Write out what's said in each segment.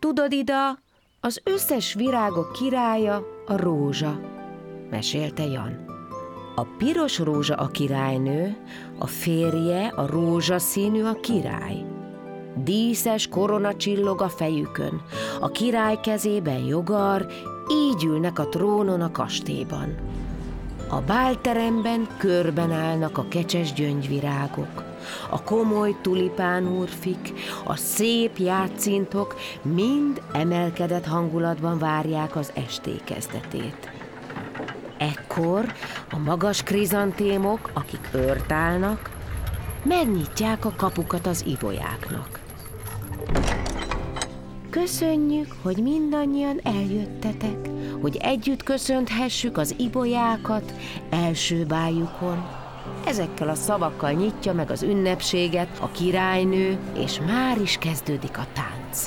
Tudod, Ida, az összes virágok királya a rózsa, mesélte Jan. A piros rózsa a királynő, a férje, a rózsaszínű a király. Díszes korona csillog a fejükön, a király kezében jogar, így ülnek a trónon a kastélyban. A bálteremben körben állnak a kecses gyöngyvirágok, a komoly tulipánúrfik, a szép játszintok mind emelkedett hangulatban várják az esté kezdetét. Ekkor a magas krizantémok, akik őrt állnak, megnyitják a kapukat az ibolyáknak. Köszönjük, hogy mindannyian eljöttetek, hogy együtt köszönthessük az ibolyákat első báljukon. Ezekkel a szavakkal nyitja meg az ünnepséget a királynő, és már is kezdődik a tánc.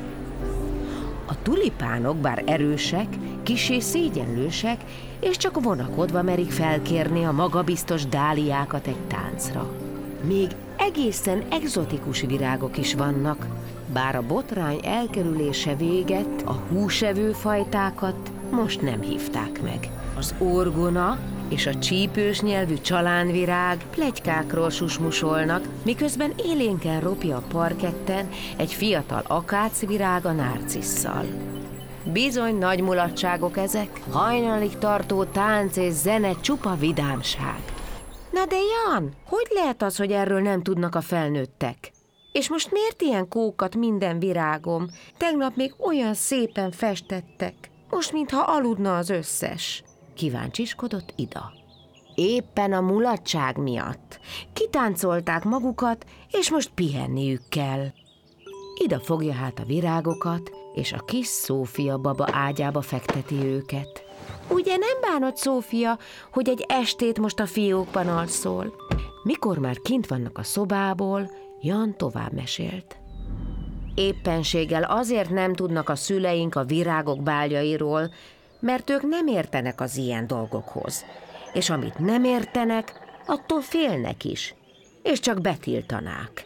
A tulipánok, bár erősek, kissé szégyenlősek, és csak vonakodva merik felkérni a magabiztos dáliákat egy táncra. Még egészen egzotikus virágok is vannak, bár a botrány elkerülése véget, a húsevő fajtákat most nem hívták meg. Az orgona és a csípős nyelvű csalánvirág pletykákról susmusolnak, miközben élénken ropja a parketten egy fiatal akácvirág a nárcisszal. Bizony nagy mulatságok ezek, hajnalig tartó tánc és zene csupa vidámság. Na de Jan, hogy lehet az, hogy erről nem tudnak a felnőttek? És most miért ilyen kókat minden virágom? Tegnap még olyan szépen festettek, most mintha aludna az összes. Kíváncsiskodott Ida. Éppen a mulatság miatt. Kitáncolták magukat, és most pihenniük kell. Ida fogja hát a virágokat, és a kis Szófia baba ágyába fekteti őket. Ugye nem bánod, Szófia, hogy egy estét most a fiókban alszol? Mikor már kint vannak a szobából, Jan tovább mesélt. Éppenséggel azért nem tudnak a szüleink a virágok báljairól, mert ők nem értenek az ilyen dolgokhoz. És amit nem értenek, attól félnek is, és csak betiltanák.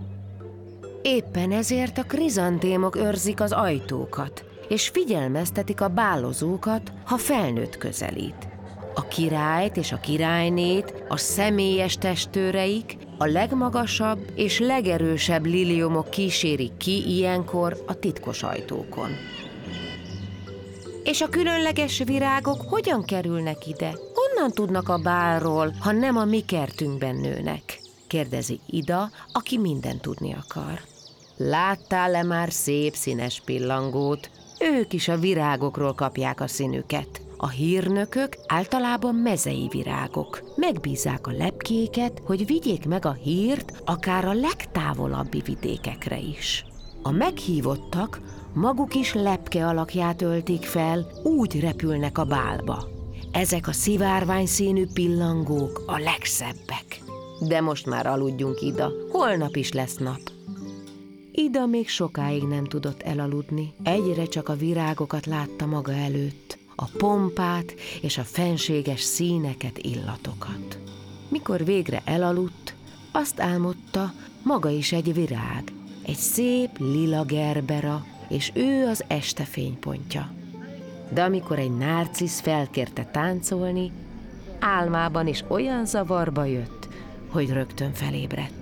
Éppen ezért a krizantémok őrzik az ajtókat, és figyelmeztetik a bálozókat, ha felnőtt közelít. A királyt és a királynét, a személyes testőreik, a legmagasabb és legerősebb liliomok kísérik ki ilyenkor a titkos ajtókon. És a különleges virágok hogyan kerülnek ide? Honnan tudnak a bálról, ha nem a mi kertünkben nőnek? Kérdezi Ida, aki mindent tudni akar. Láttál-e már szép színes pillangót? Ők is a virágokról kapják a színüket. A hírnökök általában mezei virágok. Megbízzák a lepkéket, hogy vigyék meg a hírt akár a legtávolabbi vidékekre is. A meghívottak maguk is lepke alakját öltik fel, úgy repülnek a bálba. Ezek a szivárvány színű pillangók a legszebbek. De most már aludjunk, Ida, holnap is lesz nap. Ida még sokáig nem tudott elaludni, egyre csak a virágokat látta maga előtt, a pompát és a fenséges színeket, illatokat. Mikor végre elaludt, azt álmodta, maga is egy virág, egy szép lila gerbera, és ő az este fénypontja. De amikor egy nárcisz felkérte táncolni, álmában is olyan zavarba jött, hogy rögtön felébredt.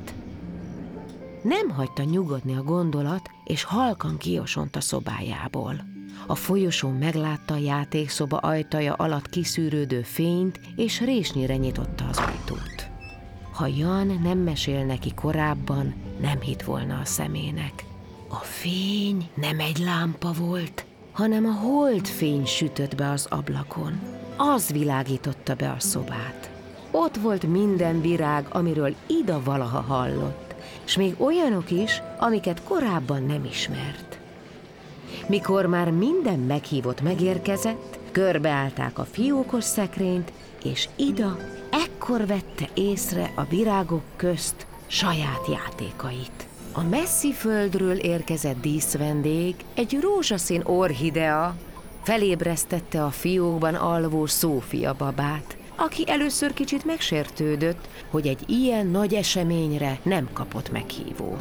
Nem hagyta nyugodni a gondolat, és halkan kiosont a szobájából. A folyosón meglátta a játékszoba ajtaja alatt kiszűrődő fényt, és résnyire nyitotta az ajtót. Ha Jan nem mesél neki korábban, nem hitt volna a szemének. A fény nem egy lámpa volt, hanem a holdfény sütött be az ablakon. Az világította be a szobát. Ott volt minden virág, amiről Ida valaha hallott, s még olyanok is, amiket korábban nem ismert. Mikor már minden meghívott megérkezett, körbeállták a fiókos szekrényt, és Ida ekkor vette észre a virágok közt saját játékait. A messzi földről érkezett díszvendég, egy rózsaszín orchidea, felébresztette a fiókban alvó Szófia babát, aki először kicsit megsértődött, hogy egy ilyen nagy eseményre nem kapott meghívót.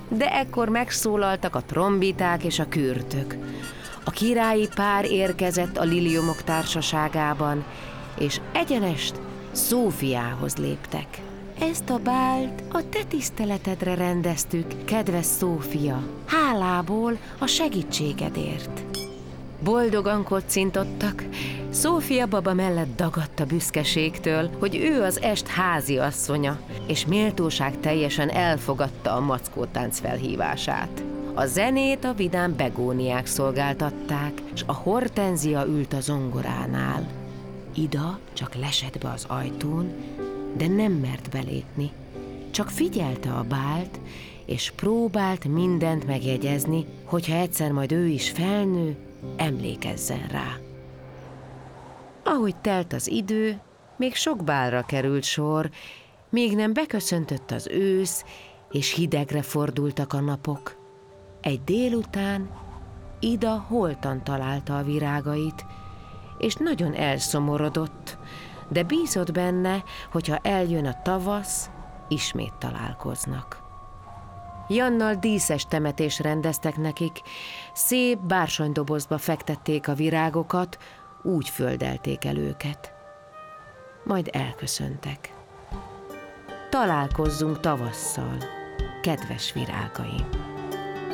De ekkor megszólaltak a trombiták és a kürtök. A királyi pár érkezett a liliomok társaságában, és egyenest Szófiához léptek. Ezt a bált a te tiszteletedre rendeztük, kedves Szófia, hálából a segítségedért. Boldogan kocintottak, Szófia baba mellett dagadt a büszkeségtől, hogy ő az est háziasszonya, és méltóság teljesen elfogadta a mackótánc felhívását. A zenét a vidám begóniák szolgáltatták, és a Hortenzia ült a zongoránál. Ida csak lesett be az ajtón, de nem mert belépni. Csak figyelte a bált, és próbált mindent megjegyezni, hogyha egyszer majd ő is felnő, emlékezzen rá. Ahogy telt az idő, még sok bálra került sor, míg nem beköszöntött az ősz, és hidegre fordultak a napok. Egy délután Ida holtan találta a virágait, és nagyon elszomorodott, de bízott benne, hogyha eljön a tavasz, ismét találkoznak. Jannal díszes temetést rendeztek nekik, szép bársonydobozba fektették a virágokat, úgy földelték el őket. Majd elköszöntek. Találkozzunk tavasszal, kedves virágaim!